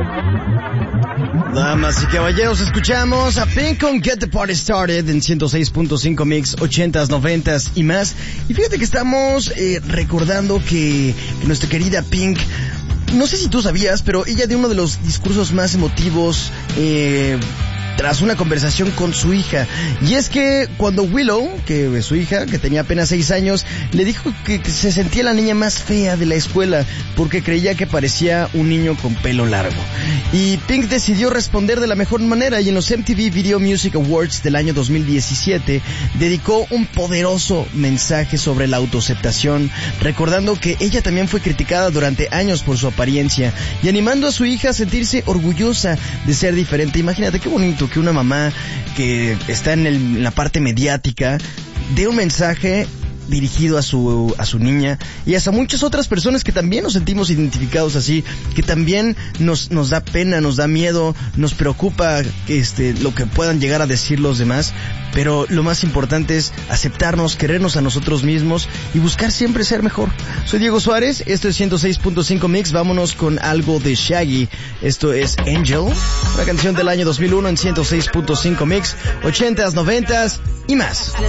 Damas y caballeros, escuchamos a Pink con Get the Party Started en 106.5 Mix, 80s, 90s y más. Y fíjate que estamos recordando que nuestra querida Pink, no sé si tú sabías, pero ella dio uno de los discursos más emotivos tras una conversación con su hija. Y es que cuando Willow, que es su hija, que tenía apenas 6 años, le dijo que se sentía la niña más fea de la escuela porque creía que parecía un niño con pelo largo. Y Pink decidió responder de la mejor manera, y en los MTV Video Music Awards del año 2017 dedicó un poderoso mensaje sobre la autoaceptación, recordando que ella también fue criticada durante años por su apariencia y animando a su hija a sentirse orgullosa de ser diferente. Imagínate qué bonito que una mamá que está en la parte mediática dé un mensaje dirigido a su niña, y hasta muchas otras personas que también nos sentimos identificados así, que también nos da pena, nos da miedo, nos preocupa lo que puedan llegar a decir los demás. Pero lo más importante es aceptarnos, querernos a nosotros mismos y buscar siempre ser mejor. Soy Diego Suárez, esto es 106.5 Mix. Vámonos con algo de Shaggy. Esto es Angel, una canción del año 2001 en 106.5 Mix, 80s, 90s y más.